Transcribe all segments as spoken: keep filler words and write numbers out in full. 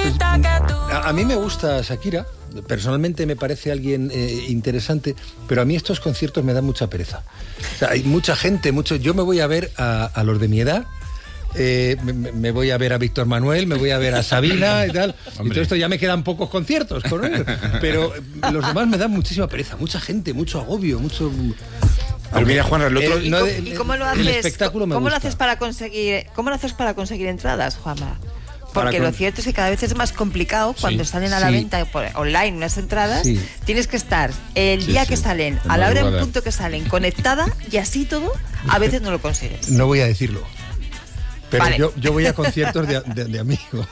A, a mí me gusta Shakira, personalmente me parece alguien eh, interesante, pero a mí estos conciertos me dan mucha pereza. O sea, hay mucha gente, mucho. Yo me voy a ver a, a los de mi edad. Eh, me, me voy a ver a Víctor Manuel, me voy a ver a Sabina y tal. Hombre. Y todo esto ya me quedan pocos conciertos con él. Pero los demás me dan muchísima pereza, mucha gente, mucho agobio, mucho. Pero mira, Juanra, el otro. ¿Y, no cómo, de, ¿y cómo lo haces? El espectáculo me ¿Cómo gusta. lo haces para conseguir? ¿Cómo lo haces para conseguir entradas, Juanma? Porque con... lo cierto es que cada vez es más complicado cuando sí, salen a la sí. venta por online unas entradas. Sí. Tienes que estar el sí, día sí. que salen, a la hora en punto que salen, conectada y así todo, a veces no lo consigues. No voy a decirlo. Pero vale. yo, yo voy a conciertos de, de, de amigos.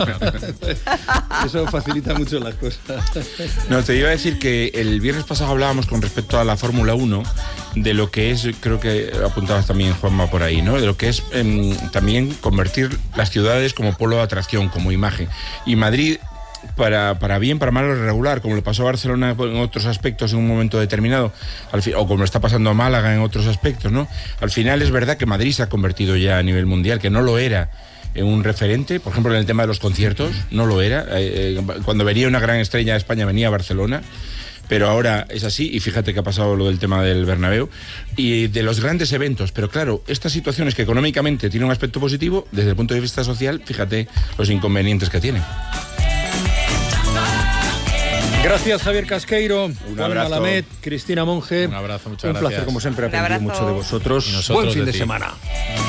Eso facilita mucho las cosas. No, te iba a decir que el viernes pasado hablábamos con respecto a la Fórmula uno de lo que es, creo que apuntabas también, Juanma, por ahí, ¿no? De lo que es eh, también convertir las ciudades como polo de atracción, como imagen. Y Madrid, para, para bien, para mal o regular, como le pasó a Barcelona en otros aspectos en un momento determinado, al fi- o como le está pasando a Málaga en otros aspectos, ¿no? Al final es verdad que Madrid se ha convertido ya a nivel mundial, que no lo era en un referente, por ejemplo en el tema de los conciertos, no lo era. Eh, eh, cuando venía una gran estrella de España venía a Barcelona, pero ahora es así, y fíjate que ha pasado lo del tema del Bernabéu, y de los grandes eventos. Pero claro, estas situaciones que económicamente tienen un aspecto positivo, desde el punto de vista social, fíjate los inconvenientes que tienen. Gracias, Javier Casqueiro, Un Juan abrazo. Malamed, Cristina Monge. Un abrazo, muchas Un gracias. placer, como siempre, Un aprender abrazo. mucho de vosotros. Y nosotros Buen fin de de ti. semana.